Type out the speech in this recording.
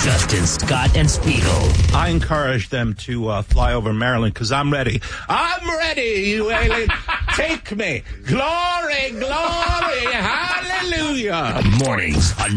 Justin, Scott, and Spiegel. I encourage them to fly over Maryland because I'm ready. I'm ready, you alien. Take me. Glory, glory, hallelujah. Mornings on